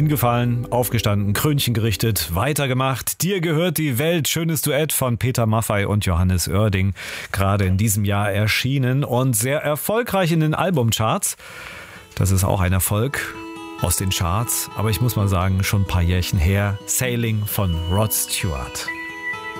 Hingefallen, aufgestanden, Krönchen gerichtet, weitergemacht. Dir gehört die Welt. Schönes Duett von Peter Maffay und Johannes Oerding. Gerade in diesem Jahr erschienen und sehr erfolgreich in den Albumcharts. Das ist auch ein Erfolg aus den Charts. Aber ich muss mal sagen, schon ein paar Jährchen her. Sailing von Rod Stewart.